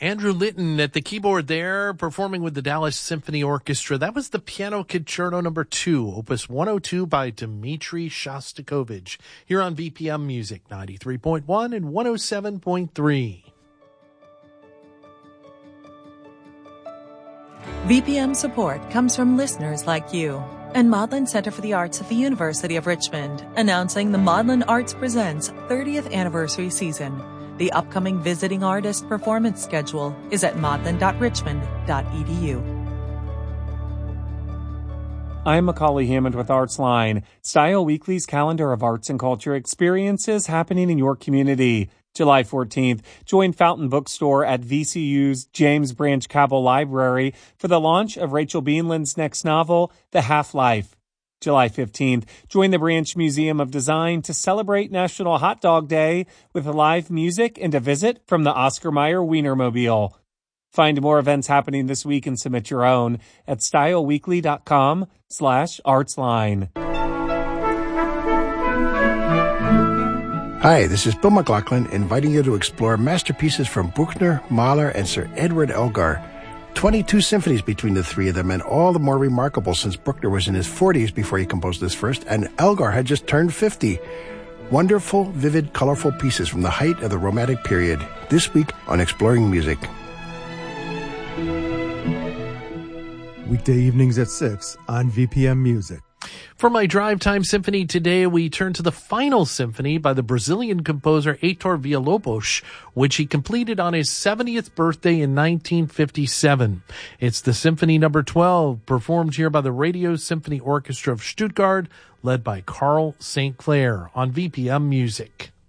Andrew Litton at the keyboard there, performing with the Dallas Symphony Orchestra. That was the Piano Concerto No. 2, Opus 102 by Dmitri Shostakovich, here on VPM Music 93.1 and 107.3. VPM support comes from listeners like you. And Maudlin Center for the Arts at the University of Richmond, announcing the Maudlin Arts Presents 30th Anniversary Season. The upcoming visiting artist performance schedule is at maudlin.richmond.edu. I'm Macaulay Hammond with ArtsLine, Style Weekly's calendar of arts and culture experiences happening in your community. July 14th, join Fountain Bookstore at VCU's James Branch Cabell Library for the launch of Rachel Beanland's next novel, The Half-Life. July 15th, join the Branch Museum of Design to celebrate National Hot Dog Day with live music and a visit from the Oscar Mayer Wienermobile. Find more events happening this week and submit your own at styleweekly.com/artsline. Hi, this is Bill McLaughlin inviting you to explore masterpieces from Bruckner, Mahler, and Sir Edward Elgar. 22 symphonies between the three of them, and all the more remarkable since Bruckner was in his 40s before he composed this first, and Elgar had just turned 50. Wonderful, vivid, colorful pieces from the height of the Romantic period. This week on Exploring Music. Weekday evenings at 6 on VPM Music. For my Drive Time Symphony today, we turn to the final symphony by the Brazilian composer Heitor Villa-Lobos, which he completed on his 70th birthday in 1957. It's the Symphony No. 12, performed here by the Radio Symphony Orchestra of Stuttgart, led by Carl St. Clair on VPM Music.